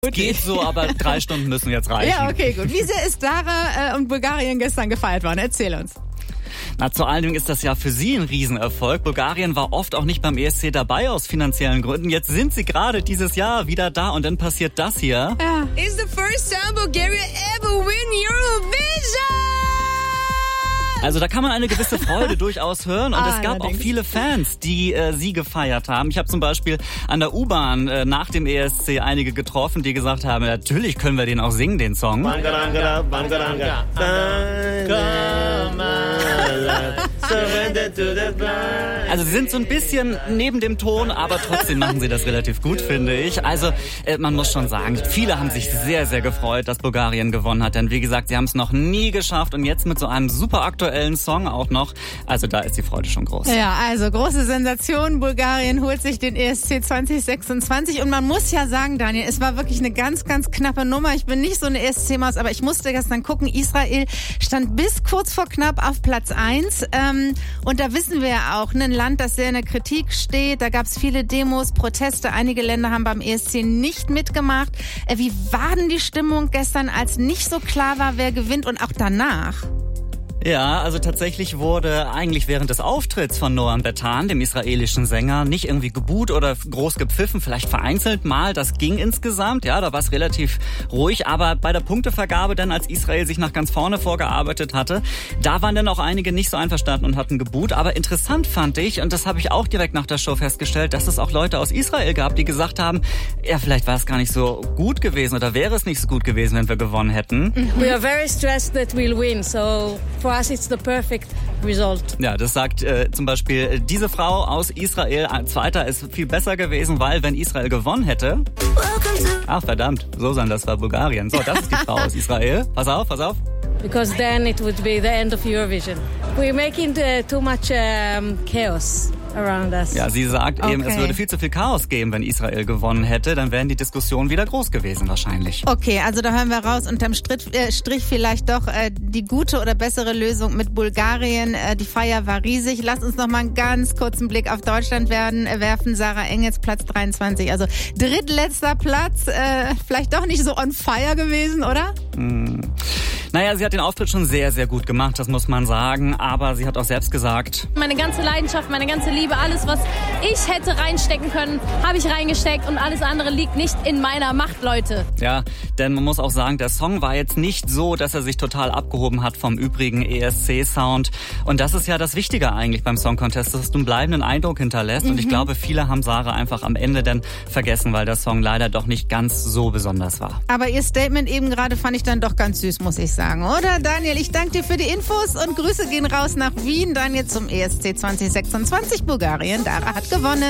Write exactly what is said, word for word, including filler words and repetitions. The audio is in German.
Geht so, aber drei Stunden müssen jetzt reichen. Ja, okay, gut. Wie sehr ist Dara äh, und Bulgarien gestern gefeiert worden? Erzähl uns. Na, vor allen Dingen ist das ja für sie ein Riesenerfolg. Bulgarien war oft auch nicht beim E S C dabei aus finanziellen Gründen. Jetzt sind sie gerade dieses Jahr wieder da und dann passiert das hier. Ja. It's the first time Bulgaria ever win Eurovision! Also da kann man eine gewisse Freude durchaus hören und Ah, es gab allerdings. auch viele Fans, die äh, sie gefeiert haben. Ich habe zum Beispiel an der U-Bahn äh, nach dem E S C einige getroffen, die gesagt haben, natürlich können wir den auch singen, den Song. Bangaranga, Bangaranga, Also sie sind so ein bisschen neben dem Ton, aber trotzdem machen sie das relativ gut, finde ich. Also äh, man muss schon sagen, viele haben sich sehr, sehr gefreut, dass Bulgarien gewonnen hat. Denn wie gesagt, sie haben es noch nie geschafft und jetzt mit so einem super aktuellen Song auch noch. Also da ist die Freude schon groß. Ja, also große Sensation. Bulgarien holt sich den E S C zwanzig sechsundzwanzig und man muss ja sagen, Daniel, es war wirklich eine ganz, ganz knappe Nummer. Ich bin nicht so eine E S C-Maus, aber ich musste gestern gucken. Israel stand bis kurz vor knapp auf Platz eins. Ähm, und da wissen wir ja auch, ne, ein Land, das sehr in der Kritik steht. Da gab es viele Demos, Proteste. Einige Länder haben beim E S C nicht mitgemacht. Äh, wie war denn die Stimmung gestern, als nicht so klar war, wer gewinnt und auch danach? Ja, also tatsächlich wurde eigentlich während des Auftritts von Noam Betan, dem israelischen Sänger, nicht irgendwie geboot oder groß gepfiffen, vielleicht vereinzelt mal. Das ging insgesamt, ja, da war es relativ ruhig. Aber bei der Punktevergabe dann, als Israel sich nach ganz vorne vorgearbeitet hatte, da waren dann auch einige nicht so einverstanden und hatten geboot. Aber interessant fand ich, und das habe ich auch direkt nach der Show festgestellt, dass es auch Leute aus Israel gab, die gesagt haben, ja, vielleicht war es gar nicht so gut gewesen oder wäre es nicht so gut gewesen, wenn wir gewonnen hätten. We are very stressed that we'll win, so for us it's the perfect result. Ja, das sagt äh, zum Beispiel diese Frau aus Israel. Ein Zweiter ist viel besser gewesen, weil wenn Israel gewonnen hätte... Ach verdammt, Susan, das war Bulgarien. So, das ist die Frau aus Israel. Pass auf, pass auf. Because then it would be the end of Eurovision. We're making uh, too much um, chaos around us. Ja, sie sagt eben, Okay. es würde viel zu viel Chaos geben, wenn Israel gewonnen hätte. Dann wären die Diskussionen wieder groß gewesen wahrscheinlich. Okay, also da hören wir raus, unterm Strich, äh, Strich vielleicht doch äh, die gute oder bessere Lösung mit Bulgarien. Äh, die Feier war riesig. Lass uns noch mal einen ganz kurzen Blick auf Deutschland werden, äh, werfen. Sarah Engels, Platz dreiundzwanzig. Also drittletzter Platz. Äh, vielleicht doch nicht so on fire gewesen, oder? Hm. Naja, sie hat den Auftritt schon sehr, sehr gut gemacht, das muss man sagen. Aber sie hat auch selbst gesagt... Meine ganze Leidenschaft, meine ganze Liebe, alles, was ich hätte reinstecken können, habe ich reingesteckt und alles andere liegt nicht in meiner Macht, Leute. Ja, denn man muss auch sagen, der Song war jetzt nicht so, dass er sich total abgehoben hat vom übrigen E S C-Sound. Und das ist ja das Wichtige eigentlich beim Song Contest, dass du einen bleibenden Eindruck hinterlässt. Mhm. Und ich glaube, viele haben Sarah einfach am Ende dann vergessen, weil der Song leider doch nicht ganz so besonders war. Aber ihr Statement eben gerade fand ich dann doch ganz süß, muss ich sagen. Oder, Daniel? Ich danke dir für die Infos und Grüße gehen raus nach Wien. Dann jetzt zum E S C zwanzig sechsundzwanzig. Bulgarien. Dara hat gewonnen.